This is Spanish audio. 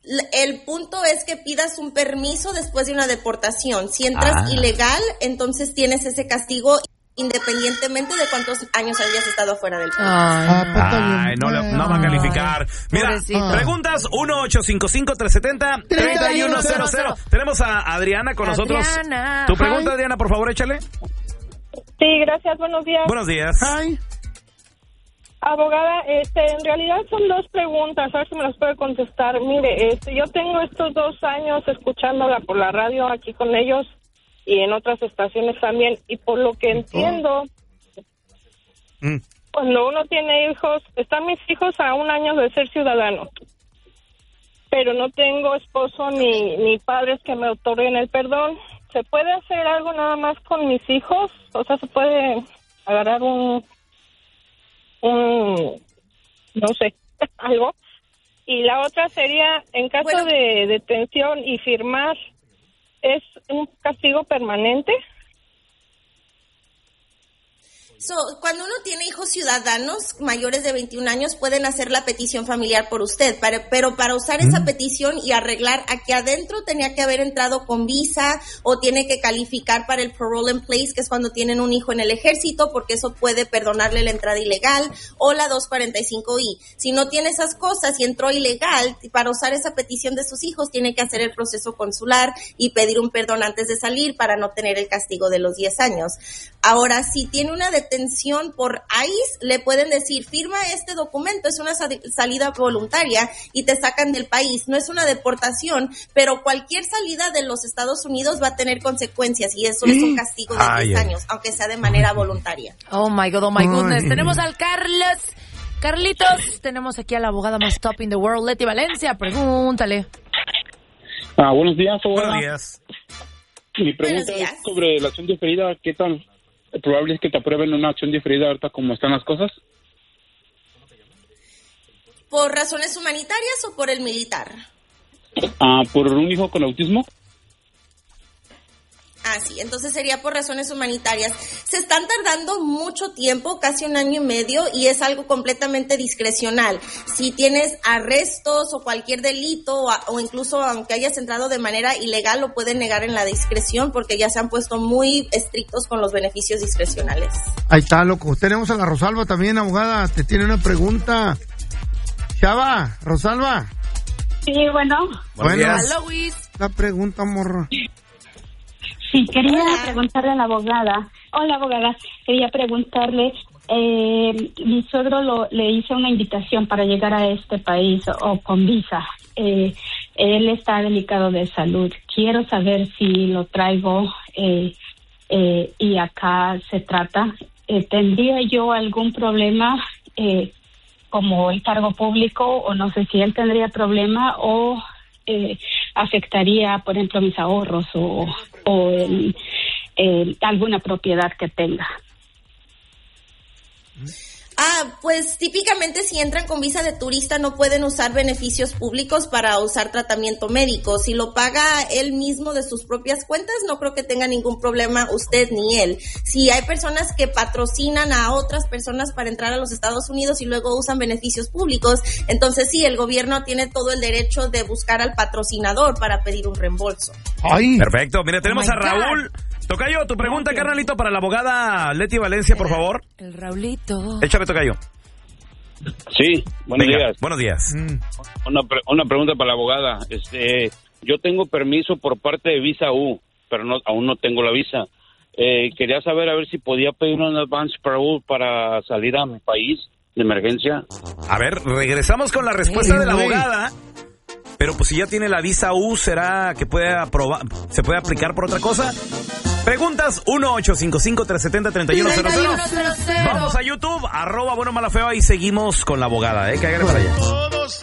El punto es que pidas un permiso después de una deportación. Si entras ilegal, entonces tienes ese castigo independientemente de cuántos años hayas estado fuera del país. No va a calificar. Mira, preguntas 1-855-370-3100. Tenemos a Adriana con nosotros. Tu pregunta, Adriana, por favor, échale. Sí, gracias, buenos días. Buenos días. Hi. Abogada, en realidad son dos preguntas, a ver si me las puede contestar. Mire, yo tengo estos 2 años escuchándola por la radio aquí con ellos y en otras estaciones también, y por lo que entiendo, cuando uno tiene hijos, están mis hijos a 1 año de ser ciudadano, pero no tengo esposo ni padres que me otorguen el perdón. ¿Se puede hacer algo nada más con mis hijos? O sea, ¿se puede agarrar no sé, algo? Y la otra sería, en caso de detención y firmar, ¿es un castigo permanente? Cuando uno tiene hijos ciudadanos mayores de 21 años, pueden hacer la petición familiar por usted, pero para usar esa petición y arreglar aquí adentro tenía que haber entrado con visa o tiene que calificar para el parole in place, que es cuando tienen un hijo en el ejército, porque eso puede perdonarle la entrada ilegal, o la 245I. Si no tiene esas cosas y entró ilegal, para usar esa petición de sus hijos tiene que hacer el proceso consular y pedir un perdón antes de salir para no tener el castigo de los 10 años. Ahora, si tiene una detención por ICE, le pueden decir, firma este documento, es una salida voluntaria y te sacan del país. No es una deportación, pero cualquier salida de los Estados Unidos va a tener consecuencias y eso es un castigo de 10 años, aunque sea de manera voluntaria. Oh my goodness. Tenemos al Carlitos, tenemos aquí a la abogada más top in the world, Leti Valencia, pregúntale. Buenos días, abogada. Buenos días. Mi pregunta es sobre la acción diferida. ¿Qué tan probable es que te aprueben una acción diferida ahorita como están las cosas? ¿Por razones humanitarias o por el militar? ¿Por un hijo con autismo? Sí, entonces sería por razones humanitarias. Se están tardando mucho tiempo, casi 1 año y medio, y es algo completamente discrecional. Si tienes arrestos o cualquier delito, o incluso aunque hayas entrado de manera ilegal, lo pueden negar en la discreción, porque ya se han puesto muy estrictos con los beneficios discrecionales. Ahí está, loco. Tenemos a la Rosalba también, abogada. Te tiene una pregunta. Chava, Rosalba. Sí, bueno. Hola, Luis. La pregunta, morro. Sí, quería preguntarle a la abogada. Hola, abogada. Quería preguntarle, mi suegro le hizo una invitación para llegar a este país o con visa. Él está delicado de salud. Quiero saber si lo traigo y acá se trata. ¿Tendría yo algún problema como el cargo público o no sé si él tendría problema o afectaría, por ejemplo, mis ahorros o alguna propiedad que tenga? Pues típicamente si entran con visa de turista no pueden usar beneficios públicos para usar tratamiento médico. Si lo paga él mismo de sus propias cuentas, no creo que tenga ningún problema usted ni él. Si hay personas que patrocinan a otras personas para entrar a los Estados Unidos y luego usan beneficios públicos, entonces sí, el gobierno tiene todo el derecho de buscar al patrocinador para pedir un reembolso. Perfecto. Mira, tenemos a Raúl. Tocayo, tu pregunta, carnalito, para la abogada Leti Valencia, por favor. El Raulito. Échame, Tocayo. Sí, buenos días. Buenos días. Una pregunta para la abogada. Yo tengo permiso por parte de Visa U, pero aún no tengo la visa. Quería saber a ver si podía pedir un advance parole para salir a mi país de emergencia. A ver, regresamos con la respuesta de la abogada. Pero pues si ya tiene la visa U, ¿será que se puede aplicar por otra cosa? Preguntas 1-855-370-3100. Vamos a YouTube, @buenomalafeo y seguimos con la abogada, cáigale para allá.